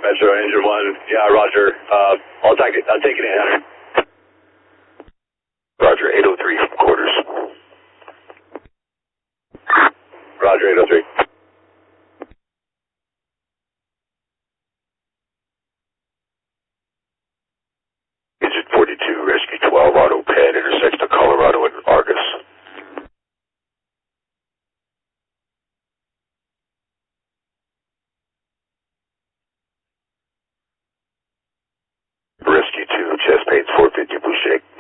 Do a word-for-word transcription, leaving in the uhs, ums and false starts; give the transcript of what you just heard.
Metro Engine one. Yeah, Roger. Uh, I'll take it. I'll take it in. Roger, eight oh three quarters. Roger, eight oh three. Engine forty-two, Rescue twelve, auto pad, intersects to Colorado and Argus. Rescue two, chest pains four fifty, blue shake.